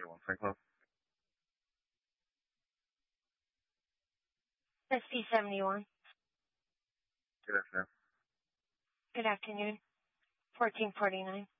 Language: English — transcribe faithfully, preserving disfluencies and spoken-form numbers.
seventy-one St. Cloud. S P seventy-one. Good afternoon. Good afternoon. fourteen forty-nine.